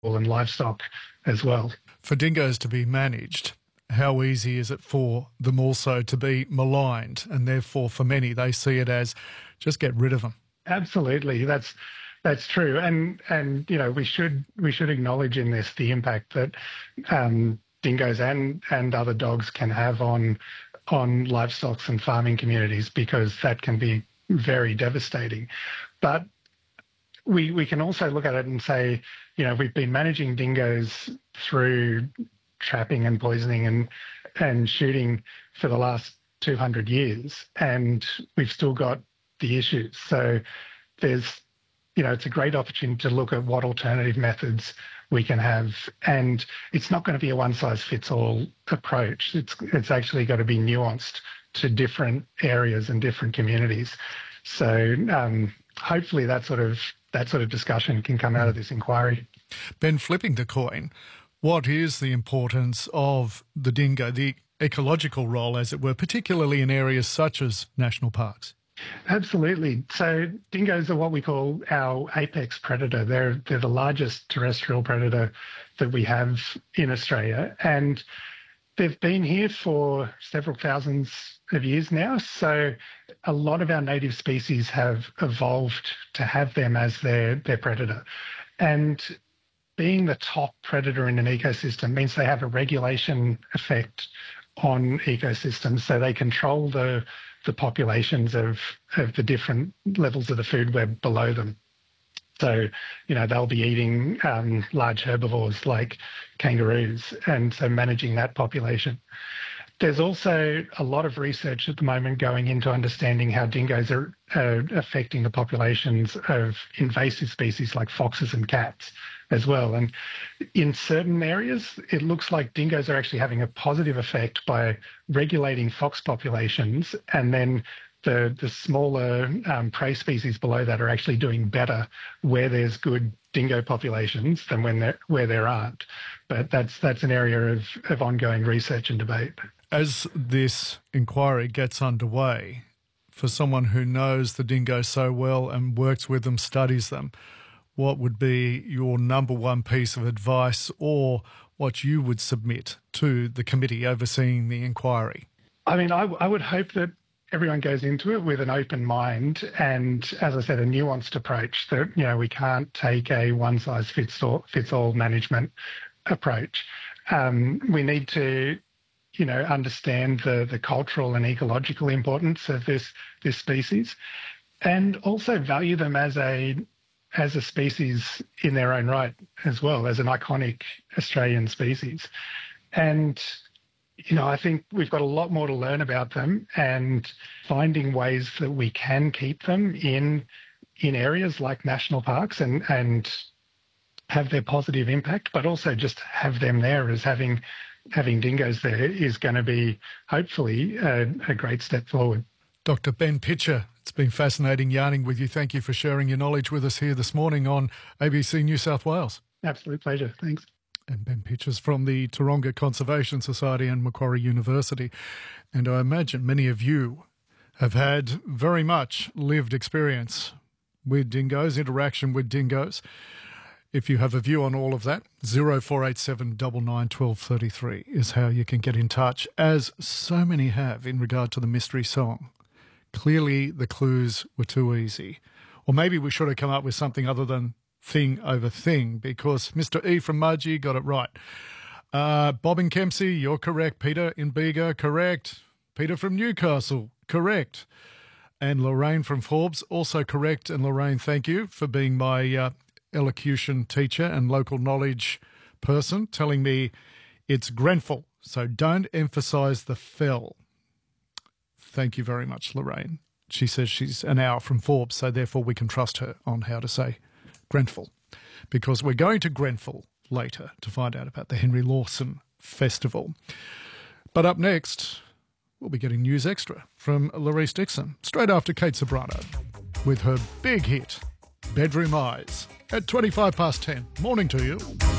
and livestock as well. For dingoes to be managed, how easy is it for them also to be maligned? And therefore, for many, they see it as just get rid of them. Absolutely, that's true, and you know we should acknowledge in this the impact that dingoes and other dogs can have on livestock and farming communities, because that can be very devastating. But we can also look at it and say, you know, we've been managing dingoes through trapping and poisoning and shooting for the last 200 years, and we've still got the issues. So there's, you know, it's a great opportunity to look at what alternative methods we can have, and it's not going to be a one-size-fits-all approach. It's actually got to be nuanced to different areas and different communities. So hopefully that sort of discussion can come out of this inquiry. Ben, flipping the coin, what is the importance of the dingo, the ecological role, as it were, particularly in areas such as national parks? Absolutely. So dingoes are what we call our apex predator. They're the largest terrestrial predator that we have in Australia, and they've been here for several thousands of years now. So a lot of our native species have evolved to have them as their predator. And being the top predator in an ecosystem means they have a regulation effect on ecosystems. So they control the populations of the different levels of the food web below them. So, you know, they'll be eating large herbivores like kangaroos, and so managing that population. There's also a lot of research at the moment going into understanding how dingoes are affecting the populations of invasive species like foxes and cats as well. And in certain areas, it looks like dingoes are actually having a positive effect by regulating fox populations, and then the smaller prey species below that are actually doing better where there's good dingo populations than where there aren't. But that's an area of ongoing research and debate. As this inquiry gets underway, for someone who knows the dingo so well and works with them, studies them, what would be your number one piece of advice, or what you would submit to the committee overseeing the inquiry? I mean, I would hope that everyone goes into it with an open mind and, as I said, a nuanced approach, that, you know, we can't take a one-size-fits-all management approach. We need to, you know, understand the cultural and ecological importance of this species, and also value them as a species in their own right as well, as an iconic Australian species. And, you know, I think we've got a lot more to learn about them, and finding ways that we can keep them in areas like national parks and have their positive impact, but also just have them there as having dingoes there is going to be hopefully a great step forward. Dr. Ben Pitcher, it's been fascinating yarning with you. Thank you for sharing your knowledge with us here this morning on ABC New South Wales. Absolute pleasure. Thanks. And Ben Pitcher's from the Taronga Conservation Society and Macquarie University. And I imagine many of you have had very much lived experience with dingoes, interaction with dingoes. If you have a view on all of that, 0487 99 1233 is how you can get in touch, as so many have in regard to the mystery song. Clearly the clues were too easy. Or maybe we should have come up with something other than thing over thing, because Mr. E from Mudgee got it right. Bob in Kempsey, you're correct. Peter in Bega, correct. Peter from Newcastle, correct. And Lorraine from Forbes, also correct. And Lorraine, thank you for being my elocution teacher and local knowledge person, telling me it's Grenfell, so don't emphasise the fell. Thank you very much, Lorraine. She says she's an hour from Forbes, so therefore we can trust her on how to say Grenfell, because we're going to Grenfell later to find out about the Henry Lawson Festival. But up next, we'll be getting News Extra from Laurice Dixon, straight after Kate Sobrano, with her big hit, Bedroom Eyes, at 10:25. Morning to you.